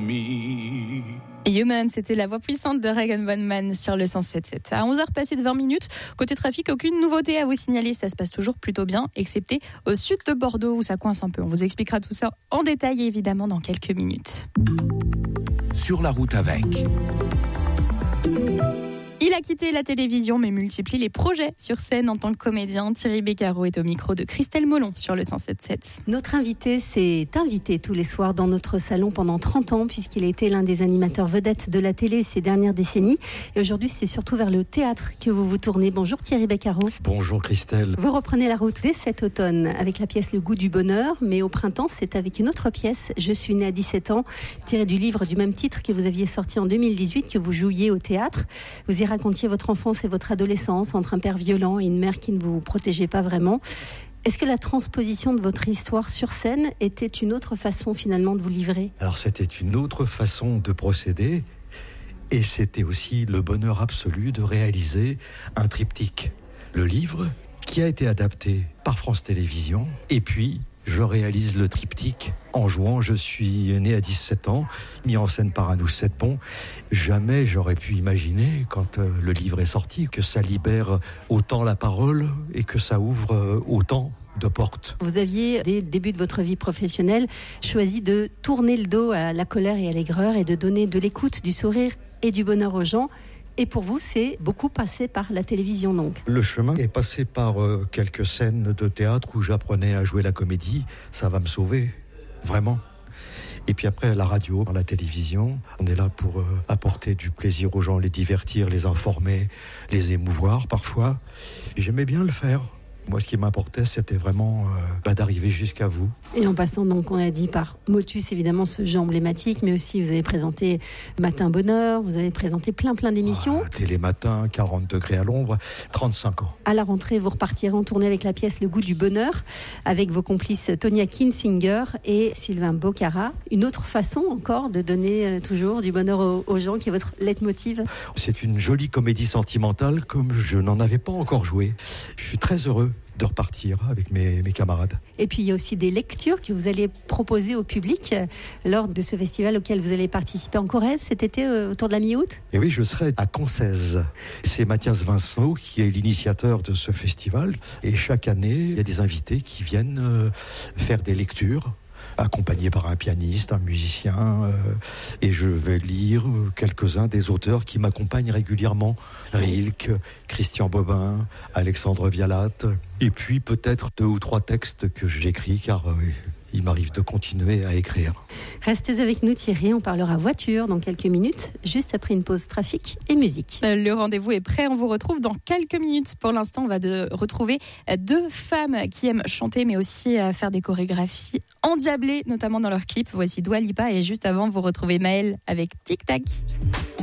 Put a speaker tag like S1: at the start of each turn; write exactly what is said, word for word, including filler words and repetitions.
S1: me.
S2: Human, c'était la voix puissante de Regan Bonman sur le cent sept sept. À onze heures passées de vingt minutes, côté trafic, aucune nouveauté à vous signaler. Ça se passe toujours plutôt bien, excepté au sud de Bordeaux où ça coince un peu. On vous expliquera tout ça en détail, évidemment, dans quelques minutes.
S1: Sur la route avec.
S2: Il a quitté la télévision mais multiplie les projets sur scène en tant que comédien. Thierry Beccaro est au micro de Christelle Molon sur le cent sept sept.
S3: Notre invité s'est invité tous les soirs dans notre salon pendant trente ans puisqu'il a été l'un des animateurs vedettes de la télé ces dernières décennies. Et aujourd'hui, c'est surtout vers le théâtre que vous vous tournez. Bonjour Thierry Beccaro.
S4: Bonjour Christelle.
S3: Vous reprenez la route dès cet automne avec la pièce Le goût du bonheur, mais au printemps, c'est avec une autre pièce, Je suis née à dix-sept ans, tirée du livre du même titre que vous aviez sorti en deux mille dix-huit, que vous jouiez au théâtre. Vous y racontiez votre enfance et votre adolescence entre un père violent et une mère qui ne vous protégeait pas vraiment. Est-ce que la transposition de votre histoire sur scène était une autre façon finalement de vous livrer ?
S4: Alors c'était une autre façon de procéder et c'était aussi le bonheur absolu de réaliser un triptyque. Le livre qui a été adapté par France Télévisions et puis je réalise le triptyque en jouant Je suis né à dix-sept ans, mis en scène par Anouche Setbon. Jamais j'aurais pu imaginer, quand euh, le livre est sorti, que ça libère autant la parole et que ça ouvre euh, autant de portes.
S3: Vous aviez, dès le début de votre vie professionnelle, choisi de tourner le dos à la colère et à l'aigreur et de donner de l'écoute, du sourire et du bonheur aux gens. Et pour vous, c'est beaucoup passé par la télévision, donc.
S4: Le chemin est passé par euh, quelques scènes de théâtre où j'apprenais à jouer la comédie. Ça va me sauver, vraiment. Et puis après, la radio, la télévision, on est là pour euh, apporter du plaisir aux gens, les divertir, les informer, les émouvoir parfois. Et j'aimais bien le faire. Moi, ce qui m'importait, c'était vraiment euh, bah, d'arriver jusqu'à vous.
S3: Et en passant, donc, on a dit par Motus, évidemment, ce jeu emblématique, mais aussi vous avez présenté Matin Bonheur, vous avez présenté plein, plein d'émissions.
S4: Ah, Télématin, quarante degrés à l'ombre, trente-cinq ans.
S3: À la rentrée, vous repartirez en tournée avec la pièce Le goût du bonheur, avec vos complices Tonia Kinsinger et Sylvain Bocara. Une autre façon encore de donner euh, toujours du bonheur aux, aux gens, qui est votre leitmotiv.
S4: C'est une jolie comédie sentimentale, comme je n'en avais pas encore joué. Je suis très heureux de repartir avec mes, mes camarades.
S3: Et puis il y a aussi des lectures que vous allez proposer au public lors de ce festival auquel vous allez participer en Corrèze cet été autour de la mi-août.
S4: Et oui, je serai à Concèze. C'est Mathias Vincent qui est l'initiateur de ce festival. Et chaque année, il y a des invités qui viennent faire des lectures, accompagné par un pianiste, un musicien, euh, et je vais lire quelques-uns des auteurs qui m'accompagnent régulièrement. Rilke, Christian Bobin, Alexandre Vialat, et puis peut-être deux ou trois textes que j'écris, car euh, il m'arrive de continuer à écrire.
S3: Restez avec nous Thierry, on parlera voiture dans quelques minutes, juste après une pause trafic et musique.
S2: Le rendez-vous est prêt, on vous retrouve dans quelques minutes. Pour l'instant, on va de retrouver deux femmes qui aiment chanter, mais aussi faire des chorégraphies endiablées, notamment dans leurs clips. Voici Dua Lipa et juste avant, vous retrouvez Maëlle avec Tic Tac.